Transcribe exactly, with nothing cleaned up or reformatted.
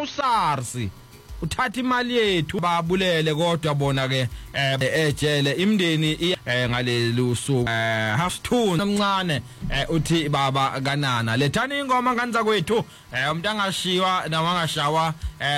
uSARS uthatha imali yethu babulele kodwa bona ke ejele imndeni ngalelu suku half two omncane uthi baba kanana lethani ingoma nganza kwethu umuntu angashiwa nawangashawa